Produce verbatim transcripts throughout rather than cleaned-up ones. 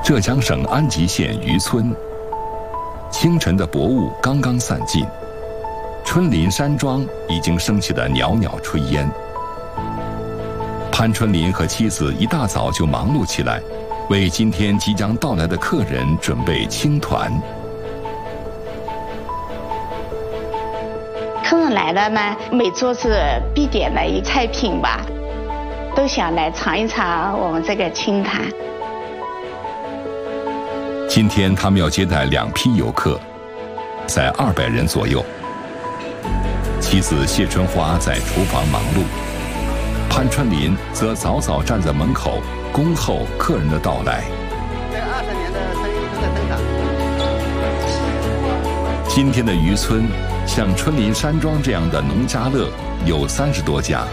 浙江省安吉县渔村，清晨的薄雾刚刚散尽，春林山庄已经升起了袅袅炊烟。潘春林和妻子一大早就忙碌起来，为今天即将到来的客人准备青团。 客人来了呢，每桌子必点的一菜品吧，都想来尝一尝我们这个青团。 今天他们要接待两批游客，在二百人左右。妻子谢春花在厨房忙碌，潘春林则早早站在门口恭候客人的到来。 这二十年的生意都在增长。 今天的渔村，像春林山庄这样的农家乐有三十多家。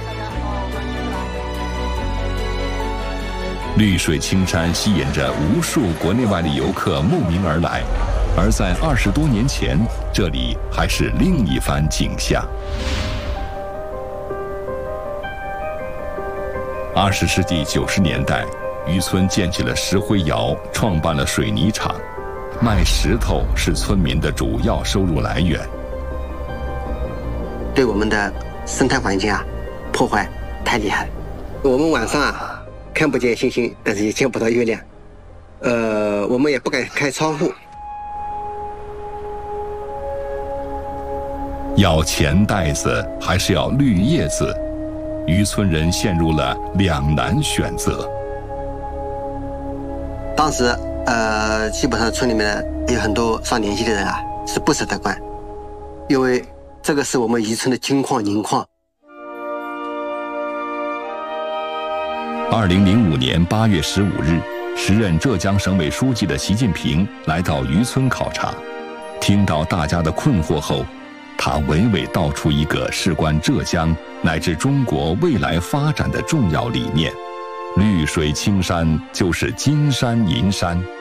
绿水青山吸引着无数国内外的游客慕名而来，而在二十多年前，这里还是另一番景象。二十世纪九十年代，渔村建起了石灰窑，创办了水泥厂，卖石头是村民的主要收入来源。 对我们的生态环境啊，破坏太厉害。我们晚上啊。看不见星星，但是也见不到月亮。呃，我们也不敢开窗户。 要钱袋子还是要绿叶子？渔村人陷入了两难选择。 当时，呃，基本上村里面有很多上年纪的人啊，是不舍得关，因为这个是我们渔村的金矿银矿。 二零零五年八月十五日，时任浙江省委书记的习近平来到渔村考察，听到大家的困惑后，他娓娓道出一个事关浙江乃至中国未来发展的重要理念：绿水青山就是金山银山。